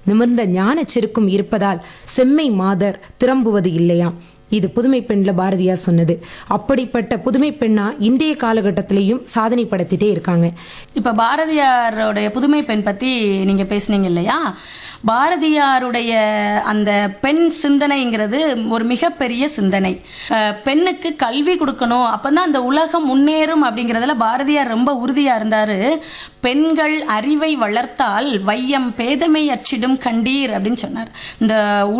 நிமிர்ந்த ஞானச் செருக்கும் இருப்பதால் செம்மை மாதர் திரம்புவது இல்லையாம். இது புதுமை பெண்ல பாரதியார் சொன்னது. அப்படிப்பட்ட புதுமை பெண்ணா இன்றைய காலகட்டத்திலையும் சாதனை படுத்திட்டே இருக்காங்க. இப்ப பாரதியாருடைய புதுமை பெண் பத்தி நீங்க பேசுனீங்க இல்லையா? பாரதியாருடைய அந்த பெண் சிந்தனைங்கிறது ஒரு மிகப்பெரிய சிந்தனை. பெண்ணுக்கு கல்வி கொடுக்கணும், அப்பதான் அந்த உலகம் முன்னேறும் அப்படிங்கிறதுல பாரதியார் ரொம்ப உறுதியா இருந்தாரு. பெண்கள் அறிவை வளர்த்தால் வையம் பேதமை அச்சிடும் கண்டீர் அப்படின்னு சொன்னார். இந்த